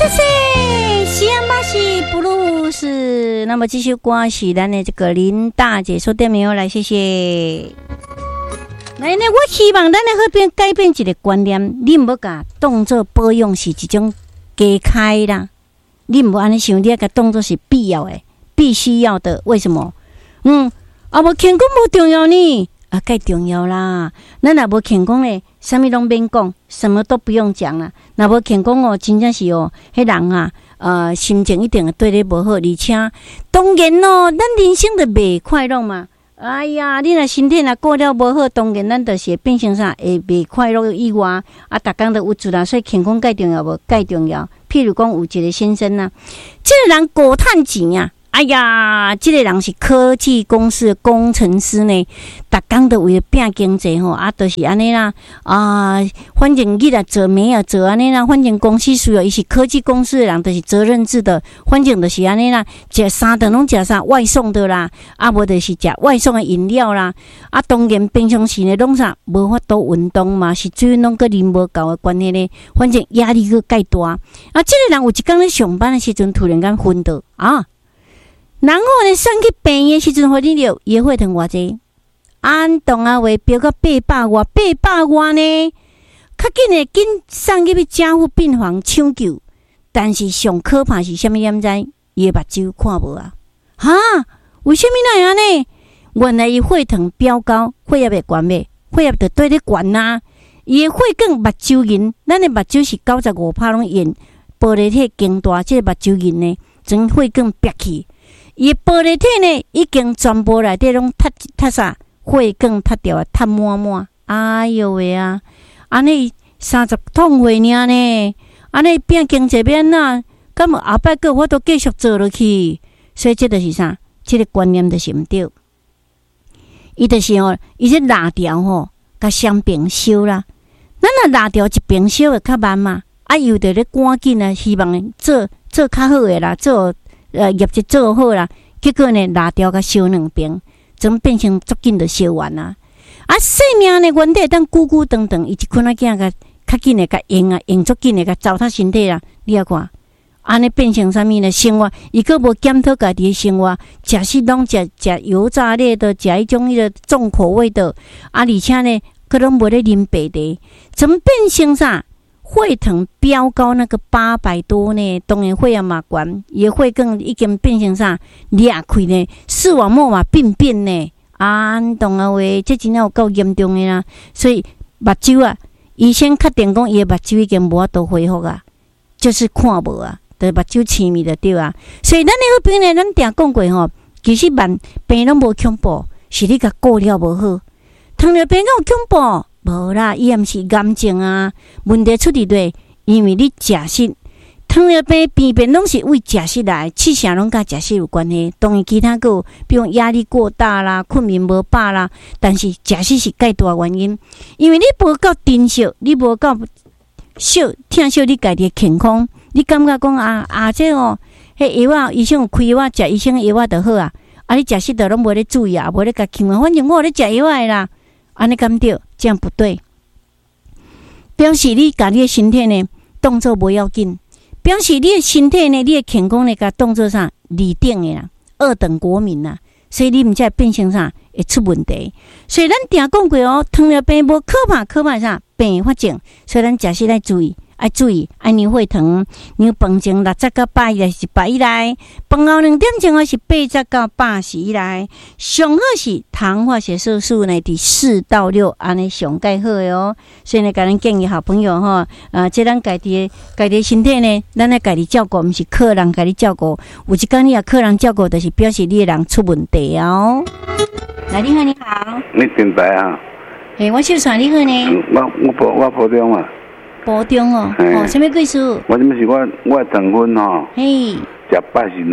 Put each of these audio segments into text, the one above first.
谢谢西安巴西布鲁斯。那么这首歌是咱的这个林大姐所点名来，谢谢。来呢，我希望咱的好变改变一个观念，你唔好甲当作保养是一种加开啦，你唔好安尼想，你要甲当作是必要的、必须要的。为什么？无健康无重要呢？介重要啦！咱若无健康咧，啥物拢免讲，什么都不用讲啦。若无健康哦，真正是哦，迄人啊，心情一定会对你无好，而且当然哦，咱人生就袂快乐嘛。哎呀，你若身体若过了无好，当然咱就是会变成啥，会袂快乐以外，逐工都有罪啦。所以健康介重要无？介重要。譬如讲，有一个先生啊，这个人高趁钱啊。哎呀，这个人是科技公司的工程师呢，逐工都为了拼经济吼，就是安尼啦反正伊啦做没啊做安尼啦，反正公司需要，伊是科技公司的人，就是责任制的，反正就是安尼啦，食三顿拢食啥外送的啦，无就是食外送的饮料啦，当然平常时呢拢啥无法度运动嘛，是水拢个啉无够的关系呢，反正压力个介大，这个人有一天咧上班的时阵，突然间昏倒然后呢，送去病院时阵，发现了也会疼偌济，当话标到800外呢，较紧的紧送去加护病房抢救，但是上可怕是啥物？验知伊的目睭看无为什么那样呢？原来伊血糖飙高，血压会悬袂，血压就对咧悬啊，伊的血管目睭银，咱的目睭是95%拢银，玻璃体更大，这个目睭银呢，从血管憋起。伊玻璃体呢，已经全部内底拢塌啥，血管塌掉啊，塌满满。哎哟喂啊！安尼30痛血尔呢，安尼变经济变哪？咁后摆个我都继续做落去，所以这就是啥？这个观念就是毋对。伊就是伊这蜡条甲双边烧啦。咱蜡条一边烧会较慢嘛，又得咧赶紧啊，希望做较好诶啦，业绩做好啦，结果呢，蜡条甲烧2边，怎变成足紧就烧完啦。生命呢，原底当久久长长，伊一困囝甲较紧的甲用足紧的甲糟蹋身体啦。你啊看，安尼变成啥物呢？生活伊个无检讨家己的生活，食食拢食油炸类的，食迄种重口味的，而且呢，佮拢无咧啉白茶，怎变成啥？血糖飙高那个800多呢，当然血压嘛悬，伊血管已经变成啥裂开呢，视网膜嘛变呢，懂啊喂，这真正有够严重的啦。所以目睭医生确定讲伊的目睭已经无法度恢复就是看无就是目睭青迷就对啊。所以咱的好朋友呢，咱定讲过其实病拢无恐怖，是你甲顾了无好。糖尿病有恐怖？无啦，伊也毋是癌症问题出伫对，因为你食食糖尿病病变拢是为食食来，气啥拢甲食食有关系。当然其他个有，比如压力过大啦、困眠无饱啦，但是食食是介大原因，因为你无够珍惜，你无够疼惜你家己的健康，你感觉讲这迄药医生有开药食医生的药就好你食食的拢无咧注意无咧甲听反正我有咧食药啦。安尼敢对？这样不对，表示你把你的身体呢当作不要紧，表示你的身体呢，你的健康呢，甲当作啥二等的啦，二等国民啦，所以你毋才会变成啥会出问题。所以咱定讲过糖尿病无可怕啥并发症，所以咱食食来注意。爱注意，爱牛血糖，牛饭前60到80以内是100以内，饭后2点钟是80到80以内，上好是糖化血色素呢伫4到6，安尼上介好的所以呢，甲咱建议好朋友这咱家己身体呢，咱来家己照顾，毋是靠人家己照顾。有一天你也靠人照顾，就是表示你的人出问题来，你好，你好， 你电台我小传你好呢， 我普中保中什么贵数？ 我这么是我的糖分食饱是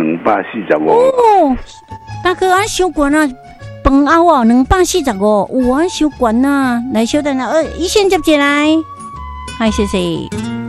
245。 大哥伤悬饭后245，有伤悬来稍等医生接进来，谢谢。